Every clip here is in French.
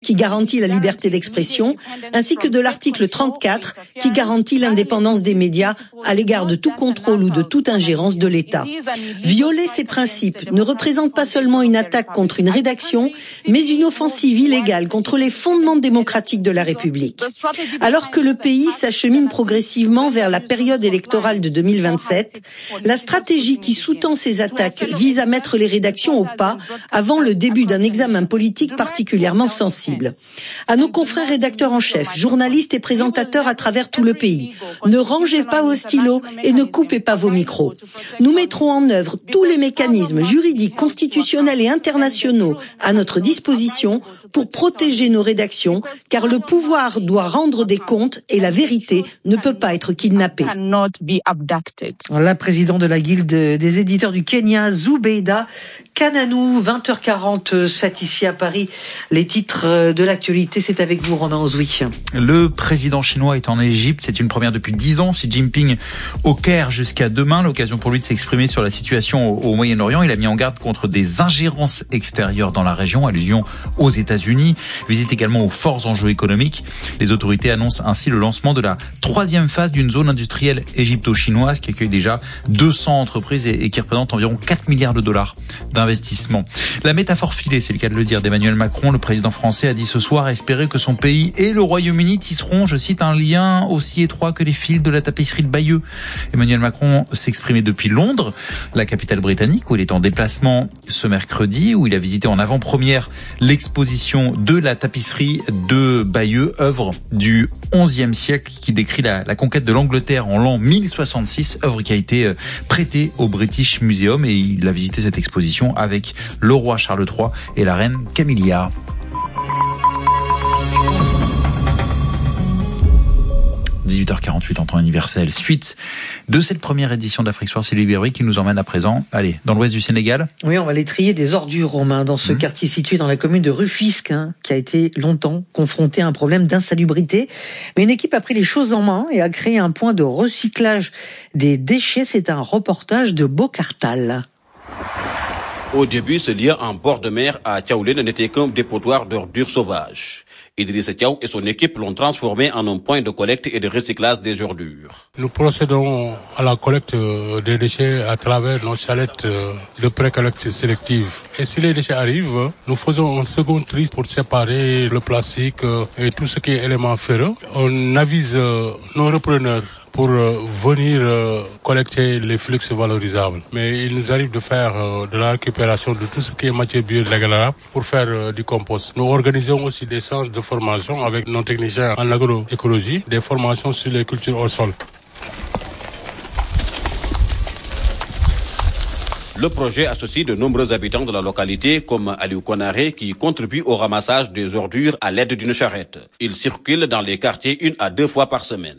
qui garantit la liberté d'expression, ainsi que de l'article 34 qui garantit l'indépendance des médias à l'égard de tout contrôle ou de toute ingérence de l'État. Violer ces principes ne représente pas seulement une attaque contre une rédaction, mais une offensive illégale contre les fondements démocratiques de la République. Alors que le pays s'achemine progressivement vers la période électorale de 2027, la stratégie qui sous-tend ces attaques vise à mettre les rédactions au pas avant le début d'un examen politique particulièrement sensible. À nos confrères rédacteurs en chef, journalistes et présentateurs à travers tout le pays, ne rangez pas vos stylos et ne coupez pas vos micros. Nous mettrons en œuvre tous les mécanismes juridiques, constitutionnels et internationaux à notre disposition pour protéger nos rédactions, car le pouvoir doit rendre des comptes et la vérité ne peut pas être kidnappée. La présidente de la Guilde des éditeurs du Kenya, Zubeida Kananu, 20h47 ici à Paris. Les titres de l'actualité, c'est avec vous, Romain Ozoui. Le président chinois est en Égypte. C'est une première depuis 10 ans. Xi Jinping au Caire jusqu'à demain. L'occasion pour lui de s'exprimer sur la situation au Moyen-Orient. Il a mis en garde contre des ingérences extérieures dans la région. Allusion aux États-Unis. Visite également aux forts enjeux économiques. Les autorités annoncent ainsi le lancement de la 3e phase d'une zone industrielle égypto-chinoise qui accueille déjà 200 entreprises et qui représente environ 4 milliards de dollars d'investissement. La métaphore filée, c'est le cas de le dire, d'Emmanuel Macron. Le président français a dit ce soir espérer que son pays et le Royaume-Uni tisseront, je cite, un lien aussi étroit que les fils de la tapisserie de Bayeux. Emmanuel Macron s'exprimait depuis Londres, la capitale britannique, où il est en déplacement ce mercredi, où il a visité en avant-première l'exposition de la tapisserie de Bayeux, œuvre du XIe siècle qui décrit la conquête de l'Angleterre en l'an 1066, œuvre qui a été prêtée au British Museum, et il a visité cette exposition avec le roi Charles III et la reine Camilla. 18h48 en temps universel. Suite de cette première édition d'Afrique Soir, c'est Libéry qui nous emmène à présent, dans l'ouest du Sénégal. Oui, on va aller trier des ordures, Romain, dans ce quartier situé dans la commune de Rufisque, qui a été longtemps confronté à un problème d'insalubrité. Mais une équipe a pris les choses en main et a créé un point de recyclage des déchets. C'est un reportage de Bocartal. Au début, ce lieu en bord de mer à Tchaoulène n'était qu'un dépotoir d'ordures sauvages. Idriss Thiaw et son équipe l'ont transformé en un point de collecte et de recyclage des ordures. Nous procédons à la collecte des déchets à travers nos salettes de pré-collecte sélective. Et si les déchets arrivent, nous faisons un second tri pour séparer le plastique et tout ce qui est élément ferreux. On avise nos repreneurs pour venir collecter les flux valorisables. Mais il nous arrive de faire de la récupération de tout ce qui est matière biodégradable pour faire du compost. Nous organisons aussi des séances de formation avec nos techniciens en agroécologie, des formations sur les cultures au sol. Le projet associe de nombreux habitants de la localité, comme Aliou Konaré, qui contribue au ramassage des ordures à l'aide d'une charrette. Il circule dans les quartiers 1 à 2 fois par semaine.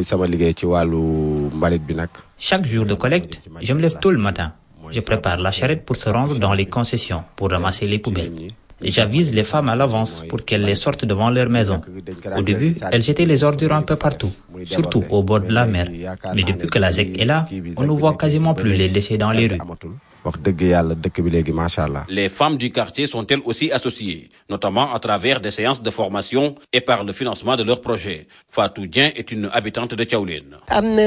Chaque jour de collecte, je me lève tôt le matin. Je prépare la charrette pour se rendre dans les concessions, pour ramasser les poubelles. J'avise les femmes à l'avance pour qu'elles les sortent devant leur maison. Au début, elles jetaient les ordures un peu partout, surtout au bord de la mer. Mais depuis que la ZEC est là, on ne voit quasiment plus les déchets dans les rues. Les femmes du quartier sont elles aussi associées, notamment à travers des séances de formation et par le financement de leurs projets. Fatou Dien est une habitante de Tchaoulène.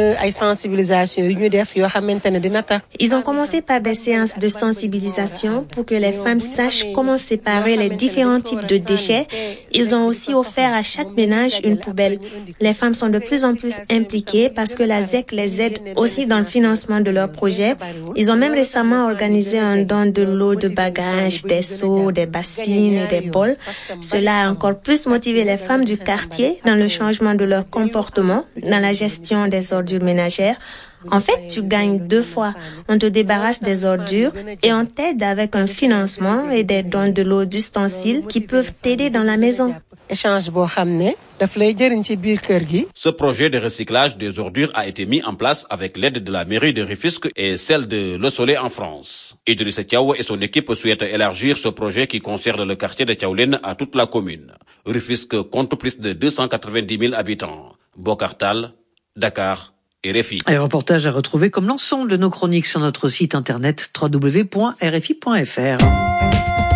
Ils ont commencé par des séances de sensibilisation pour que les femmes sachent comment séparer les différents types de déchets. Ils ont aussi offert à chaque ménage une poubelle. Les femmes sont de plus en plus impliquées parce que la ZEC les aide aussi dans le financement de leurs projets. Ils ont même récemment organisé un don de l'eau de bagages, des seaux, des bassines et des bols. Cela a encore plus motivé les femmes du quartier dans le changement de leur comportement, dans la gestion des ordures ménagères. En fait, tu gagnes 2 fois. On te débarrasse des ordures et on t'aide avec un financement et des dons de l'eau d'ustensiles qui peuvent t'aider dans la maison. Ce projet de recyclage des ordures a été mis en place avec l'aide de la mairie de Rufisque et celle de Le Soleil en France. Idriss Thiaw et son équipe souhaitent élargir ce projet qui concerne le quartier de Tchaoulène à toute la commune. Rufisque compte plus de 290 000 habitants. Bocartal, Dakar et RFI. Un reportage à retrouver comme l'ensemble de nos chroniques sur notre site internet www.rfi.fr.